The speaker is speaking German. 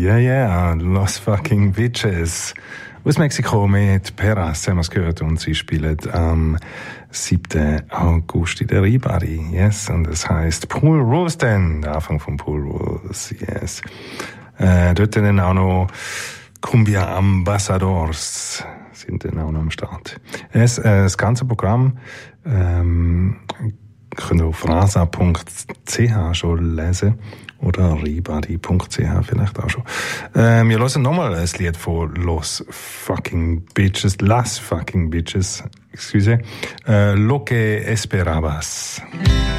Yeah, Los fucking Bitches. Aus Mexiko mit Peras haben wir es gehört und sie spielen am 7. August in der Ribari. Yes, und es heisst Pool Rules dann, der Anfang von Pool Rules, yes. Dort dann auch noch Cumbia Ambassadors sind dann auch noch am Start. Das ganze Programm könnt ihr auf rasa.ch schon lesen. Oder ribadi.ch vielleicht auch schon. Wir hören nochmal ein Lied von Las fucking Bitches, excuse. Lo que esperabas.